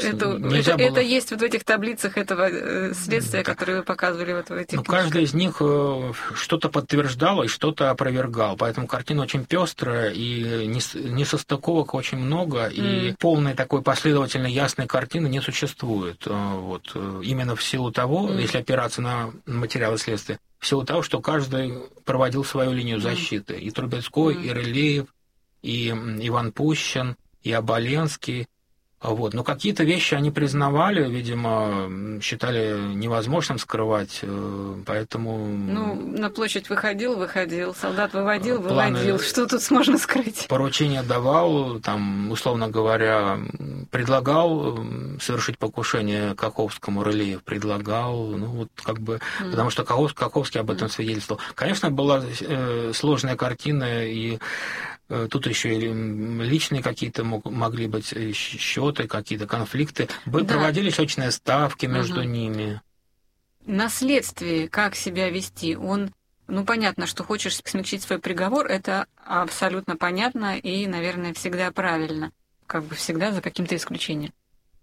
Это есть вот в этих таблицах этого следствия, которые вы показывали вот в этих книжках? Каждый из них что-то подтверждал и что-то опровергал, поэтому картина очень пестрая, и несостыковок очень много, и полной такой последовательной ясной картины не существует. Вот. Именно в силу того, если опираться на материалы следствия, в силу того, что каждый проводил свою линию защиты. И Трубецкой, и Рылеев, и Иван Пущин, и Оболенский. Вот. Но какие-то вещи они признавали, видимо, считали невозможным скрывать, поэтому... на площадь выходил, солдат выводил. Что тут можно скрыть? Поручение давал, там, условно говоря, предлагал совершить покушение Каховскому, Рылеев предлагал, потому что Каховский об этом свидетельствовал. Конечно, была сложная картина, и тут еще и личные какие-то могли быть счеты, какие-то конфликты. Проводились очные ставки между ними. На следствии как себя вести? Понятно, что хочешь смягчить свой приговор, это абсолютно понятно и, наверное, всегда правильно. Всегда за каким-то исключением.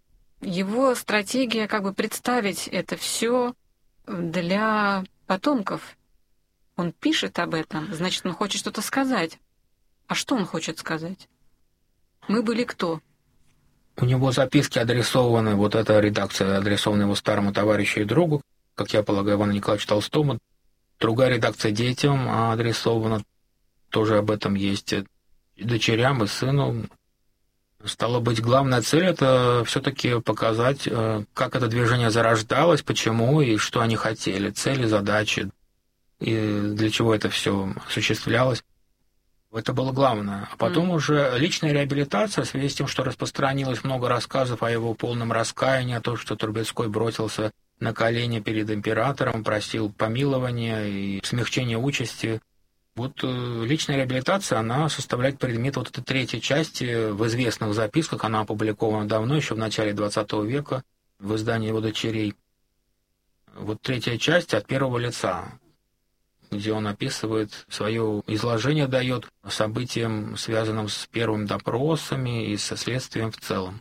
Его стратегия представить это все для потомков. Он пишет об этом, значит, он хочет что-то сказать. А что он хочет сказать? Мы были кто? У него записки адресованы, вот эта редакция адресована его старому товарищу и другу, как я полагаю, Ивану Николаевичу Толстому. Другая редакция детям адресована, тоже об этом есть, дочерям и сыну. Стало быть, главная цель – это все-таки показать, как это движение зарождалось, почему и что они хотели, цели, задачи, и для чего это все осуществлялось. Это было главное. А потом уже личная реабилитация, в связи с тем, что распространилось много рассказов о его полном раскаянии, о том, что Трубецкой бросился на колени перед императором, просил помилования и смягчения участи. Личная реабилитация, она составляет предмет вот этой третьей части в известных записках. Она опубликована давно, еще в начале XX века, в издании его дочерей. Третья часть от первого лица, где он описывает свое изложение, дает событиям, связанным с первыми допросами и со следствием в целом.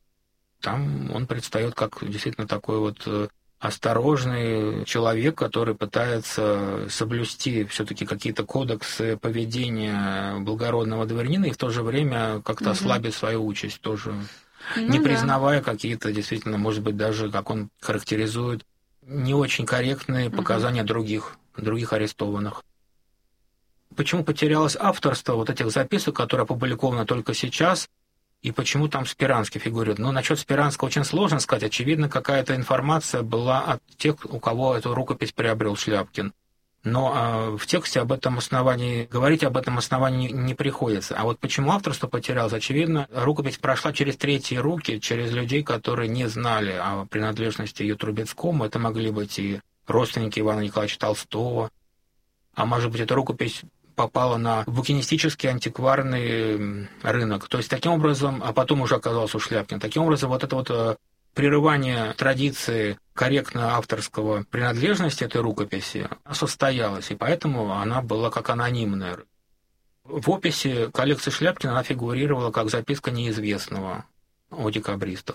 Там он предстает как действительно такой осторожный человек, который пытается соблюсти все-таки какие-то кодексы поведения благородного дворянина и в то же время как-то ослабить свою участь тоже, не признавая какие-то действительно, может быть, даже, как он характеризует, не очень корректные показания других арестованных. Почему потерялось авторство этих записок, которые опубликованы только сейчас, и почему там Спиранский фигурирует? Насчет Спиранского очень сложно сказать. Очевидно, какая-то информация была от тех, у кого эту рукопись приобрел Шляпкин. Но в тексте об этом основании, говорить об этом основании не приходится. А почему авторство потерялось? Очевидно, рукопись прошла через третьи руки, через людей, которые не знали о принадлежности ее Трубецкому. Это могли быть и родственники Ивана Николаевича Толстого. А может быть, эта рукопись попала на букинистический антикварный рынок. То есть, таким образом, а потом уже оказалась у Шляпкина. Таким образом, это прерывание традиции корректно авторского принадлежности этой рукописи состоялось, и поэтому она была как анонимная. В описи коллекции Шляпкина она фигурировала как записка неизвестного о декабристах.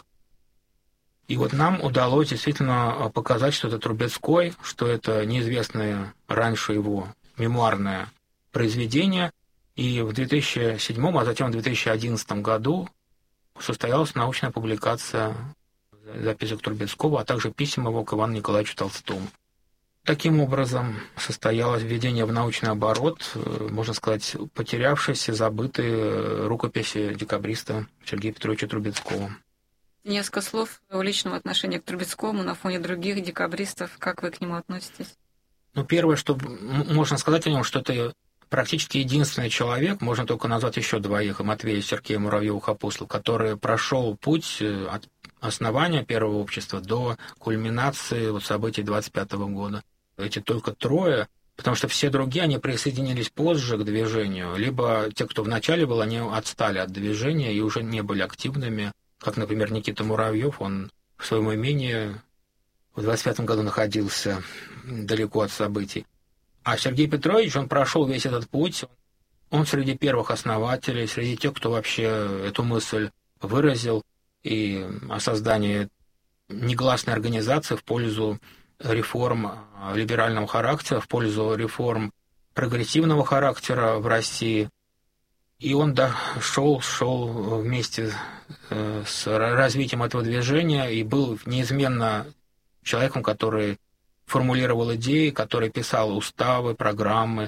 И нам удалось действительно показать, что это Трубецкой, что это неизвестное раньше его мемуарное произведение. И в 2007, а затем в 2011 году состоялась научная публикация записок Трубецкого, а также писем его к Ивану Николаевичу Толстому. Таким образом, состоялось введение в научный оборот, можно сказать, потерявшейся, забытой рукописи декабриста Сергея Петровича Трубецкого. Несколько слов о личном отношении к Трубецкому на фоне других декабристов. Как вы к нему относитесь? Первое, что можно сказать о нем, что это практически единственный человек, можно только назвать еще двоих, Матвея Сергея Муравьева-Апостол, который прошел путь от основания первого общества до кульминации событий 25 года. Эти только трое, потому что все другие, они присоединились позже к движению, либо те, кто в начале был, они отстали от движения и уже не были активными, как, например, Никита Муравьев, он в своем имении в 25 году находился далеко от событий. А Сергей Петрович, он прошел весь этот путь, он среди первых основателей, среди тех, кто вообще эту мысль выразил. и о создании негласной организации в пользу реформ либерального характера, в пользу реформ прогрессивного характера в России. И он шел вместе с развитием этого движения и был неизменно человеком, который формулировал идеи, который писал уставы, программы,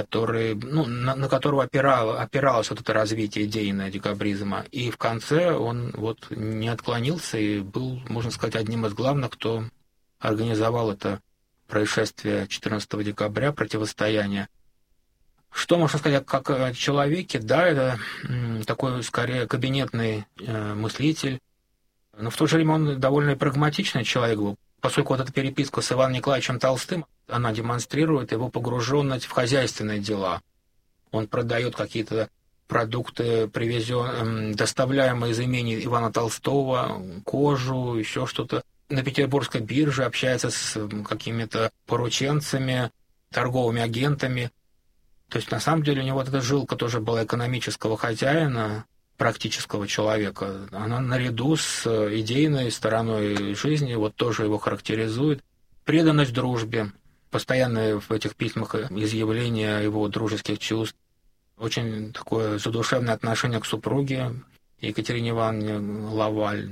на которого опиралось вот это развитие идейного декабризма. И в конце он не отклонился и был, можно сказать, одним из главных, кто организовал это происшествие 14 декабря, противостояние. Что можно сказать как о человеке? Да, это такой, скорее, кабинетный мыслитель, но в то же время он довольно прагматичный человек был, поскольку вот эта переписка с Иваном Николаевичем Толстым, она демонстрирует его погруженность в хозяйственные дела. Он продает какие-то продукты, доставляемые из имени Ивана Толстого, кожу, еще что-то. На Петербургской бирже общается с какими-то порученцами, торговыми агентами. То есть, на самом деле, у него вот эта жилка тоже была экономического хозяина, практического человека. Она наряду с идейной стороной жизни тоже его характеризует. Преданность дружбе, постоянное в этих письмах изъявление его дружеских чувств, очень такое задушевное отношение к супруге Екатерине Ивановне Лаваль,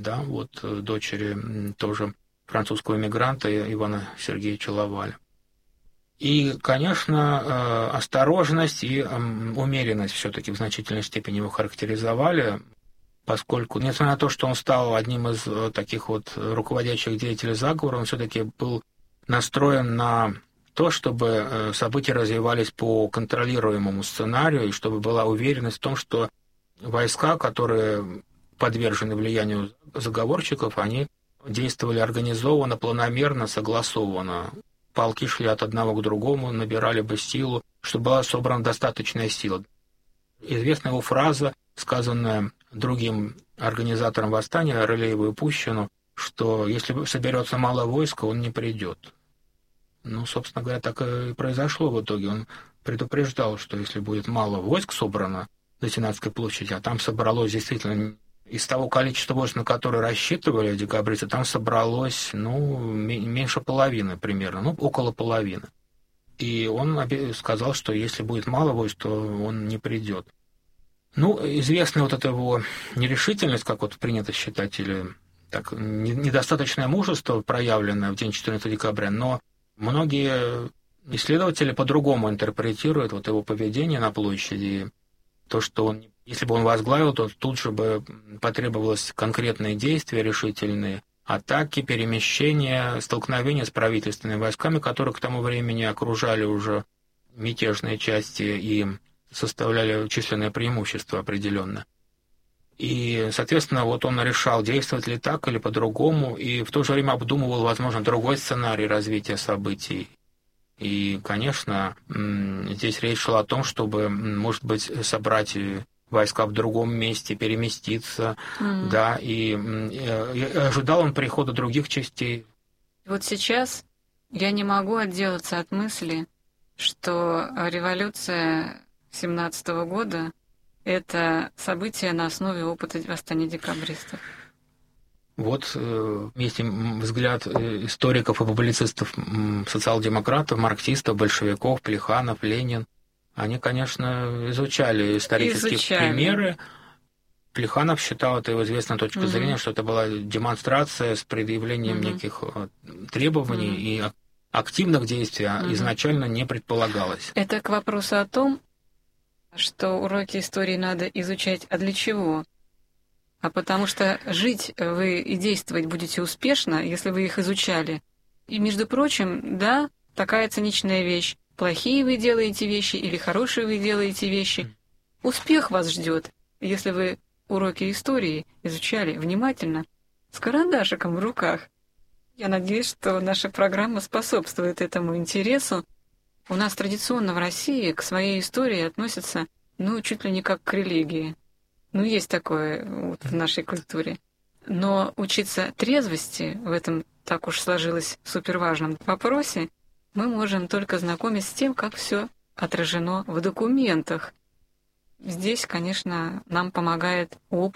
дочери тоже французского эмигранта Ивана Сергеевича Лаваля. И, конечно, осторожность и умеренность все-таки в значительной степени его характеризовали, поскольку, несмотря на то, что он стал одним из таких руководящих деятелей заговора, он все-таки был настроен на то, чтобы события развивались по контролируемому сценарию, и чтобы была уверенность в том, что войска, которые подвержены влиянию заговорщиков, они действовали организованно, планомерно, согласованно. Полки шли от одного к другому, набирали бы силу, чтобы была собрана достаточная сила. Известна его фраза, сказанная другим организатором восстания, Рылееву и Пущину, что если соберется мало войска, он не придет. Собственно говоря, так и произошло в итоге. Он предупреждал, что если будет мало войск собрано на Сенатской площади, а там собралось действительно из того количества войск, на которое рассчитывали декабристы, там собралось, меньше половины примерно, около половины. И он сказал, что если будет мало войск, то он не придет. Известна эта его нерешительность, как принято считать, или так, недостаточное мужество, проявленное в день 14 декабря, но многие исследователи по-другому интерпретируют его поведение на площади. То, что если бы он возглавил, то тут же бы потребовалось конкретные действия, решительные атаки, перемещения, столкновения с правительственными войсками, которые к тому времени окружали уже мятежные части и составляли численное преимущество определенно. И, соответственно, он решал, действовать ли так или по-другому, и в то же время обдумывал, возможно, другой сценарий развития событий. И, конечно, здесь речь шла о том, чтобы, может быть, собрать войска в другом месте, переместиться, и ожидал он прихода других частей. Сейчас я не могу отделаться от мысли, что революция 17 года — это событие на основе опыта восстания декабристов. Есть взгляд историков и публицистов, социал-демократов, марксистов, большевиков, Плеханов, Ленин. Они, конечно, изучали исторические примеры. Плеханов считал, это его известная точка зрения, что это была демонстрация с предъявлением неких требований, и активных действий изначально не предполагалось. Это к вопросу о том, что уроки истории надо изучать, а для чего? А потому что жить вы и действовать будете успешно, если вы их изучали. И, между прочим, да, такая циничная вещь. Плохие вы делаете вещи или хорошие вы делаете вещи. Успех вас ждет, если вы уроки истории изучали внимательно, с карандашиком в руках. Я надеюсь, что наша программа способствует этому интересу. У нас традиционно в России к своей истории относятся, чуть ли не как к религии. Есть такое в нашей культуре. Но учиться трезвости в этом, так уж сложилось, суперважном вопросе, мы можем только знакомясь с тем, как все отражено в документах. Здесь, конечно, нам помогает опыт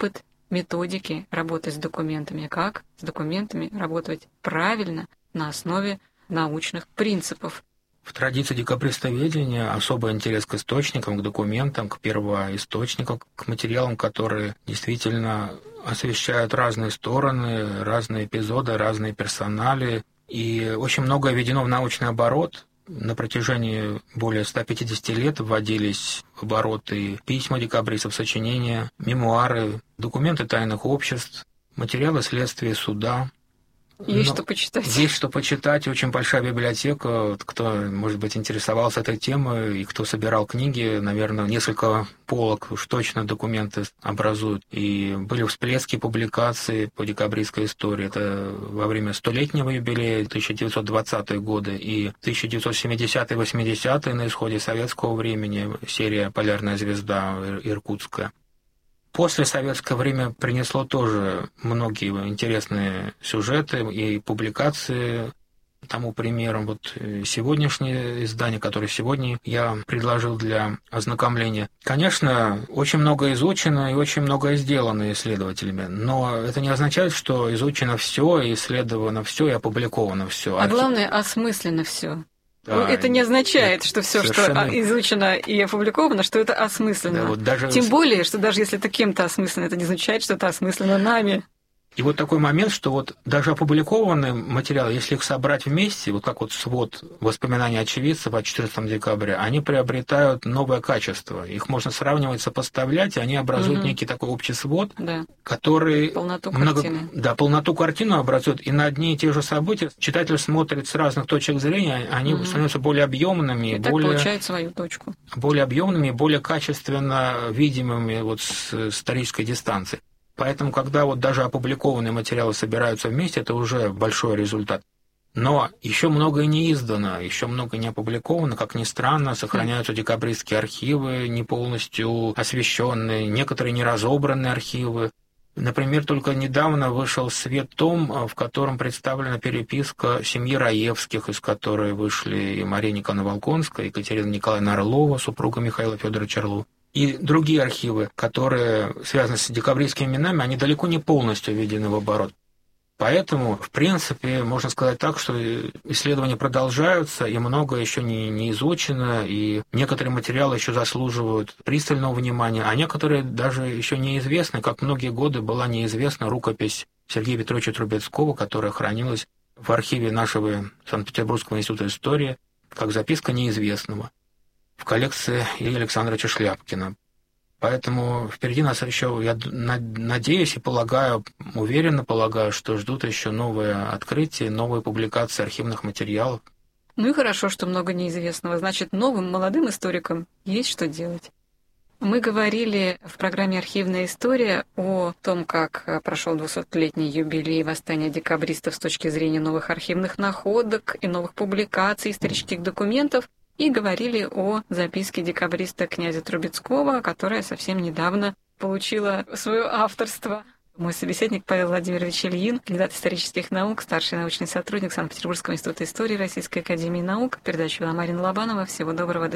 методики работы с документами, как с документами работать правильно на основе научных принципов. В традиции декабристоведения особый интерес к источникам, к документам, к первоисточникам, к материалам, которые действительно освещают разные стороны, разные эпизоды, разные персонали. И очень многое введено в научный оборот. На протяжении более 150 лет вводились в оборот и письма декабристов, сочинения, мемуары, документы тайных обществ, материалы следствия суда. Есть что почитать. Есть что почитать, очень большая библиотека. Кто, может быть, интересовался этой темой и кто собирал книги, наверное, несколько полок уж точно документы образуют. И были всплески публикаций по декабристской истории. Это во время столетнего юбилея 1920-е годы и 1970-е, 80-е на исходе советского времени серия «Полярная звезда» иркутская. После советское время принесло тоже многие интересные сюжеты и публикации. Тому примером вот сегодняшнее издание, которое сегодня я предложил для ознакомления. Конечно, очень много изучено и очень многое сделано исследователями, но это не означает, что изучено все, исследовано все и опубликовано все. А главное, осмысленно все. Да, это не означает, что все, совершенно... что изучено и опубликовано, что это осмысленно. Да, вот даже... Тем более, что даже если это кем-то осмысленно, это не означает, что это осмысленно нами. И вот такой момент, что вот даже опубликованные материалы, если их собрать вместе, вот как вот свод воспоминаний очевидцев от 14 декабря, они приобретают новое качество. Их можно сравнивать, сопоставлять, и они образуют некий такой общий свод, который... Полноту картины. Да, полноту картины образует, и на одни и те же события читатель смотрит с разных точек зрения, они становятся более объемными, и так получает свою точку. Более объемными, более качественно видимыми вот с исторической дистанции. Поэтому, когда вот даже опубликованные материалы собираются вместе, это уже большой результат. Но еще многое не издано, еще многое не опубликовано. Как ни странно, сохраняются декабристские архивы, не полностью освещенные, некоторые неразобранные архивы. Например, только недавно вышел в свет том, в котором представлена переписка семьи Раевских, из которой вышли и Мария Николаевна Волконская, и Екатерина Николаевна Орлова, супруга Михаила Федоровича Орлова. И другие архивы, которые связаны с декабристскими именами, они далеко не полностью введены в оборот. Поэтому, в принципе, можно сказать так, что исследования продолжаются, и многое еще не изучено, и некоторые материалы еще заслуживают пристального внимания, а некоторые даже еще неизвестны, как многие годы была неизвестна рукопись Сергея Петровича Трубецкого, которая хранилась в архиве нашего Санкт-Петербургского института истории, как записка неизвестного в коллекции Ильи Александровича Шляпкина. Поэтому впереди нас еще, я надеюсь и полагаю, уверенно полагаю, что ждут еще новые открытия, новые публикации архивных материалов. Ну и хорошо, что много неизвестного. Значит, новым молодым историкам есть что делать. Мы говорили в программе «Архивная история» о том, как прошел 200-летний юбилей восстания декабристов с точки зрения новых архивных находок и новых публикаций, исторических документов, и говорили о записке декабриста князя Трубецкого, которая совсем недавно получила свое авторство. Мой собеседник Павел Владимирович Ильин, кандидат исторических наук, старший научный сотрудник Санкт-Петербургского института истории Российской академии наук. Передачу вела Марина Лобанова. Всего доброго.